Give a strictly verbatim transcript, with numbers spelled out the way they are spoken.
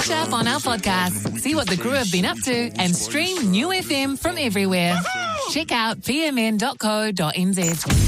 Catch up on our podcasts, see what the crew have been up to, and stream New F M from everywhere. Check out p m n dot co dot n z.